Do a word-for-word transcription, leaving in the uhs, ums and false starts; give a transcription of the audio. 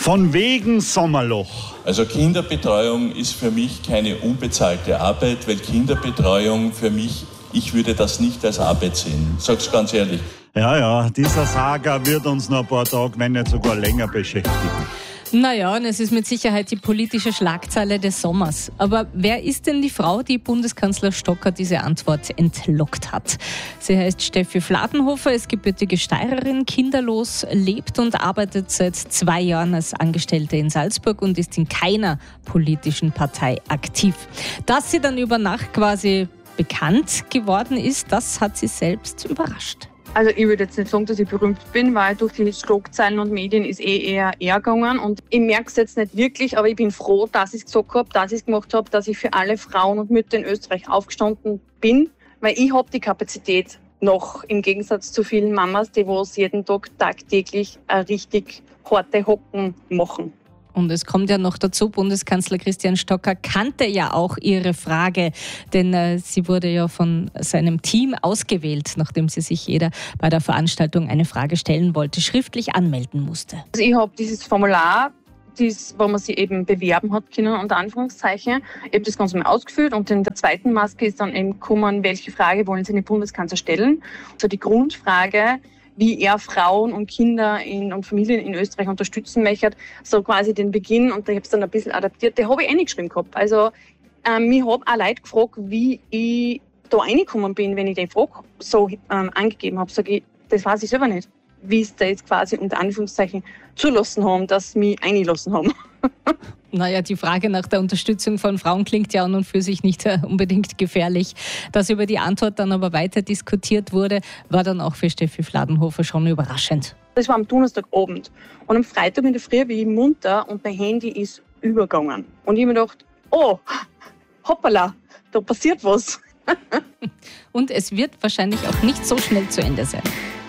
Von wegen Sommerloch. Also Kinderbetreuung ist für mich keine unbezahlte Arbeit, weil Kinderbetreuung für mich, ich würde das nicht als Arbeit sehen. Ich sag's ganz ehrlich. Ja, ja, dieser Saga wird uns noch ein paar Tage, wenn nicht sogar länger beschäftigen. Naja, und es ist mit Sicherheit die politische Schlagzeile des Sommers. Aber wer ist denn die Frau, die Bundeskanzler Stocker diese Antwort entlockt hat? Sie heißt Steffi Fladenhofer, ist gebürtige Steirerin, kinderlos, lebt und arbeitet seit zwei Jahren als Angestellte in Salzburg und ist in keiner politischen Partei aktiv. Dass sie dann über Nacht quasi bekannt geworden ist, das hat sie selbst überrascht. Also ich würde jetzt nicht sagen, dass ich berühmt bin, weil durch die Schlagzeilen und Medien ist eh eher eher gegangen. Und ich merke es jetzt nicht wirklich, aber ich bin froh, dass ich es gesagt habe, dass ich es gemacht habe, dass ich für alle Frauen und Mütter in Österreich aufgestanden bin, weil ich habe die Kapazität noch, im Gegensatz zu vielen Mamas, die was jeden Tag tagtäglich eine richtig harte Hocken machen. Und es kommt ja noch dazu, Bundeskanzler Christian Stocker kannte ja auch ihre Frage, denn äh, sie wurde ja von seinem Team ausgewählt, nachdem sie sich jeder bei der Veranstaltung eine Frage stellen wollte, schriftlich anmelden musste. Also ich habe dieses Formular, dies, wo man sich eben bewerben hat können, unter Anführungszeichen. Ich habe das Ganze mal ausgefüllt und in der zweiten Maske ist dann eben gekommen, welche Frage wollen Sie den Bundeskanzler stellen. Also die Grundfrage, wie er Frauen und Kinder in, und Familien in Österreich unterstützen möchte, so quasi den Beginn, und ich habe es dann ein bisschen adaptiert, den habe ich eh nicht geschrieben gehabt. Also ähm, ich habe auch Leute gefragt, wie ich da reingekommen bin, wenn ich die Frage so ähm, angegeben habe. Sage ich, das weiß ich selber nicht, wie sie da jetzt quasi unter Anführungszeichen zulassen haben, dass sie mich reingelassen haben. Naja, die Frage nach der Unterstützung von Frauen klingt ja an und für sich nicht unbedingt gefährlich. Dass über die Antwort dann aber weiter diskutiert wurde, war dann auch für Steffi Fladenhofer schon überraschend. Das war am Donnerstagabend. Und am Freitag in der Früh bin ich munter und mein Handy ist übergegangen. Und ich habe mir gedacht, oh, hoppala, da passiert was. Und es wird wahrscheinlich auch nicht so schnell zu Ende sein.